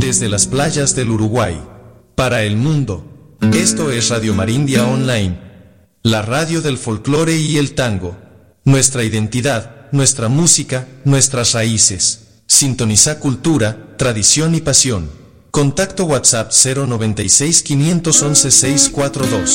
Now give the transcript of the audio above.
desde las playas del Uruguay, para el mundo. Esto es Radio Marindia Online, la radio del folclore y el tango. Nuestra identidad, nuestra música, nuestras raíces. Sintoniza cultura, tradición y pasión. Contacto WhatsApp 096 511 642.